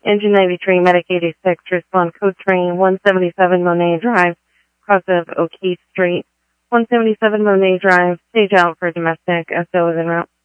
Engine 93, Medic 86, respond code train 177 Monet Drive, cross of O'Keefe Street. 177 Monet Drive, stage out for domestic, SO is en route.